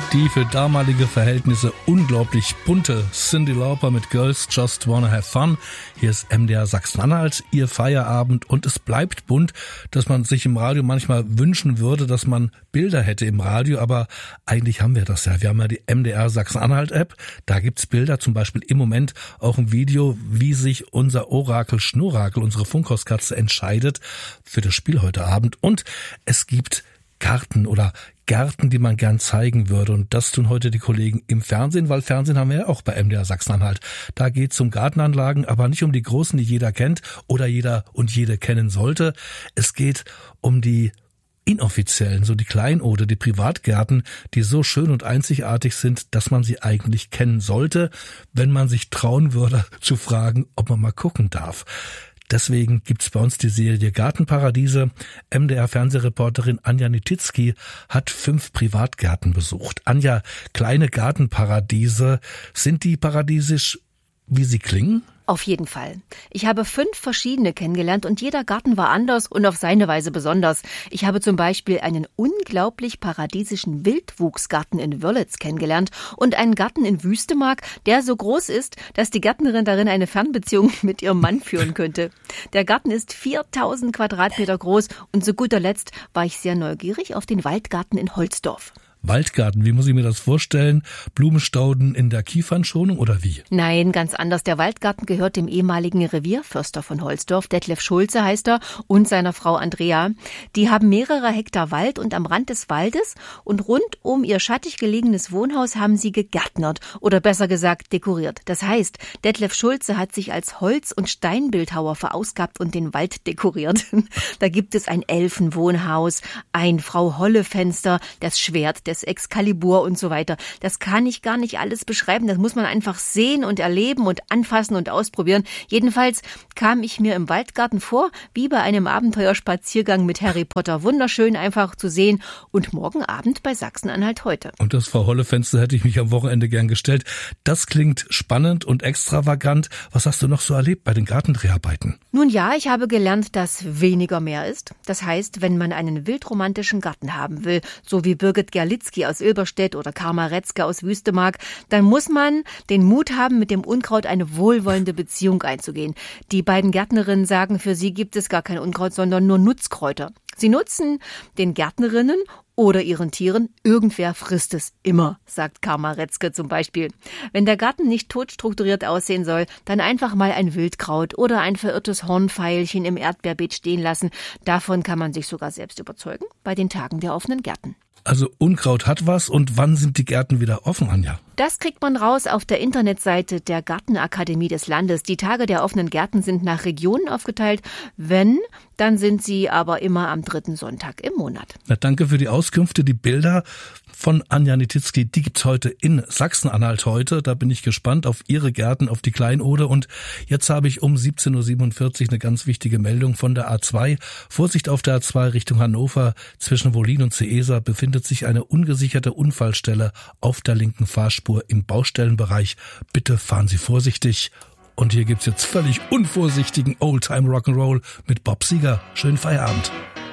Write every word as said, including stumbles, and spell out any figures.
Die für damalige Verhältnisse unglaublich bunte Cyndi Lauper mit Girls Just Wanna Have Fun. Hier ist M D R Sachsen-Anhalt, Ihr Feierabend, und es bleibt bunt, dass man sich im Radio manchmal wünschen würde, dass man Bilder hätte im Radio, aber eigentlich haben wir das ja. Wir haben ja die M D R Sachsen-Anhalt-App, da gibt's Bilder, zum Beispiel im Moment auch ein Video, wie sich unser Orakel Schnurrakel, unsere Funkhauskatze, entscheidet für das Spiel heute Abend. Und es gibt Karten oder Gärten, die man gern zeigen würde. Und das tun heute die Kollegen im Fernsehen, weil Fernsehen haben wir ja auch bei M D R Sachsen-Anhalt. Da geht es um Gartenanlagen, aber nicht um die großen, die jeder kennt oder jeder und jede kennen sollte. Es geht um die inoffiziellen, so die Kleinode, die Privatgärten, die so schön und einzigartig sind, dass man sie eigentlich kennen sollte, wenn man sich trauen würde zu fragen, ob man mal gucken darf. Deswegen gibt's bei uns die Serie Gartenparadiese. M D R-Fernsehreporterin Anja Nititzky hat fünf Privatgärten besucht. Anja, kleine Gartenparadiese, sind die paradiesisch, wie sie klingen? Auf jeden Fall. Ich habe fünf verschiedene kennengelernt und jeder Garten war anders und auf seine Weise besonders. Ich habe zum Beispiel einen unglaublich paradiesischen Wildwuchsgarten in Wörlitz kennengelernt und einen Garten in Wüstemark, der so groß ist, dass die Gärtnerin darin eine Fernbeziehung mit ihrem Mann führen könnte. Der Garten ist viertausend Quadratmeter groß und zu guter Letzt war ich sehr neugierig auf den Waldgarten in Holzdorf. Waldgarten, wie muss ich mir das vorstellen? Blumenstauden in der Kiefernschonung oder wie? Nein, ganz anders. Der Waldgarten gehört dem ehemaligen Revierförster von Holzdorf, Detlef Schulze heißt er, und seiner Frau Andrea. Die haben mehrere Hektar Wald und am Rand des Waldes und rund um ihr schattig gelegenes Wohnhaus haben sie gegärtnert oder besser gesagt dekoriert. Das heißt, Detlef Schulze hat sich als Holz- und Steinbildhauer verausgabt und den Wald dekoriert. Da gibt es ein Elfenwohnhaus, ein Frau-Holle-Fenster, das Schwert des Excalibur und so weiter. Das kann ich gar nicht alles beschreiben. Das muss man einfach sehen und erleben und anfassen und ausprobieren. Jedenfalls kam ich mir im Waldgarten vor, wie bei einem Abenteuerspaziergang mit Harry Potter. Wunderschön einfach zu sehen. Und morgen Abend bei Sachsen-Anhalt heute. Und das Frau-Holle-Fenster hätte ich mich am Wochenende gern gestellt. Das klingt spannend und extravagant. Was hast du noch so erlebt bei den Gartendreharbeiten? Nun ja, ich habe gelernt, dass weniger mehr ist. Das heißt, wenn man einen wildromantischen Garten haben will, so wie Birgit Gerlitzki aus Ilberstedt oder Karma Retzke aus Wüstemark, dann muss man den Mut haben, mit dem Unkraut eine wohlwollende Beziehung einzugehen. Die beiden Gärtnerinnen sagen, für sie gibt es gar kein Unkraut, sondern nur Nutzkräuter. Sie nutzen den Gärtnerinnen oder ihren Tieren. Irgendwer frisst es immer, sagt Karma Retzke zum Beispiel. Wenn der Garten nicht tot strukturiert aussehen soll, dann einfach mal ein Wildkraut oder ein verirrtes Hornfeilchen im Erdbeerbeet stehen lassen. Davon kann man sich sogar selbst überzeugen bei den Tagen der offenen Gärten. Also Unkraut hat was, und wann sind die Gärten wieder offen, Anja? Das kriegt man raus auf der Internetseite der Gartenakademie des Landes. Die Tage der offenen Gärten sind nach Regionen aufgeteilt. Wenn, dann sind sie aber immer am dritten Sonntag im Monat. Na, danke für die Auskünfte. Die Bilder von Anja Nititzky, die gibt's heute in Sachsen-Anhalt heute. Da bin ich gespannt auf Ihre Gärten, auf die Kleinode. Und jetzt habe ich um siebzehn Uhr siebenundvierzig eine ganz wichtige Meldung von der A zwei. Vorsicht auf der A zwei Richtung Hannover. Zwischen Wollin und Seesa befindet sich eine ungesicherte Unfallstelle auf der linken Fahrspur im Baustellenbereich. Bitte fahren Sie vorsichtig. Und hier gibt's jetzt völlig unvorsichtigen Oldtime Rock'n'Roll mit Bob Seger. Schönen Feierabend.